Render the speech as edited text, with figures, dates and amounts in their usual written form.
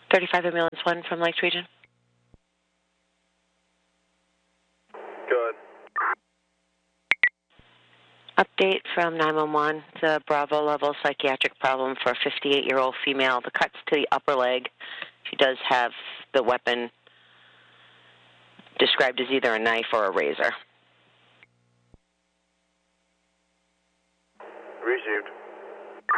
35 Ambulance 1 from Lakes Region. Go ahead. Update from 911. It's a Bravo level psychiatric problem for a 58-year-old female. The cuts to the upper leg. She does have the weapon described as either a knife or a razor. Received.